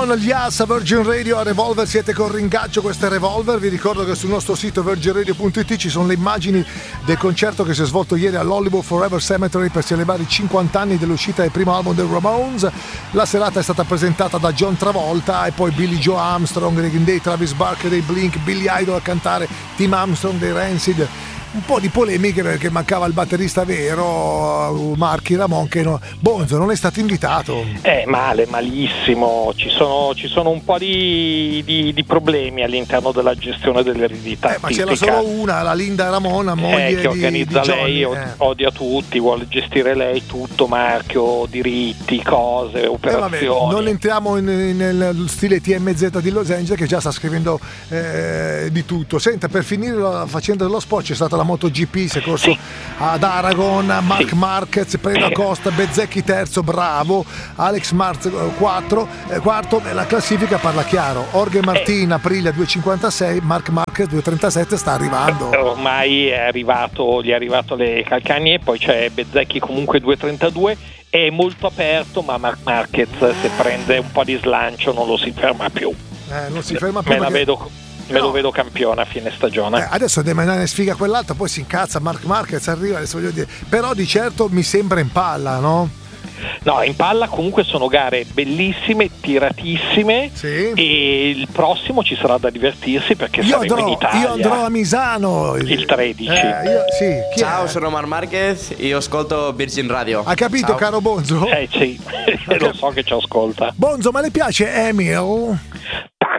con gli As Virgin Radio a Revolver. Siete con Ringaggio, questo è Revolver. Vi ricordo che sul nostro sito virginradio.it ci sono le immagini del concerto che si è svolto ieri all'Hollywood Forever Cemetery per celebrare i 50 anni dell'uscita del primo album dei Ramones. La serata è stata presentata da John Travolta e poi Billy Joe Armstrong dei Green Day, Travis Barker dei Blink, Billy Idol a cantare, Tim Armstrong dei Rancid. Un po' di polemiche perché mancava il batterista vero, Marky Ramon, che Bonzo non è stato invitato. Malissimo. Ci sono un po' di problemi all'interno della gestione dell'eredità ma c'era solo una, la Linda Ramon, moglie che organizza di Johnny, lei, odia tutti, vuole gestire lei tutto, marchio, diritti, cose, operazioni. Non entriamo nel stile TMZ di Los Angeles che già sta scrivendo di tutto. Senta, per finire la faccenda dello sport c'è stata la MotoGP, si è corso ad Aragon, Marc Marquez, Preda Costa, Bezzecchi terzo, bravo, Alex Marz quarto, la classifica parla chiaro, Jorge Martin Aprilia 2.56, Marc Marquez 2.37, sta arrivando. Ormai gli è arrivato le calcagni, e poi c'è Bezzecchi comunque 2.32, è molto aperto, ma Marc Marquez se prende un po' di slancio non lo si ferma più. Non si ferma più. Me lo vedo campione a fine stagione. Adesso deve mandare sfiga quell'altro, poi si incazza Marc Marquez, arriva, adesso voglio dire. Però di certo mi sembra in palla, no? No, in palla comunque sono gare bellissime, tiratissime, sì. E il prossimo ci sarà da divertirsi perché saremo in Italia. Io andrò a Misano il 13. Ciao, sono Marc Marquez, io ascolto Virgin Radio. Ha capito, ciao. Caro Bonzo? Sì, lo so che ci ascolta. Bonzo, ma le piace Emil?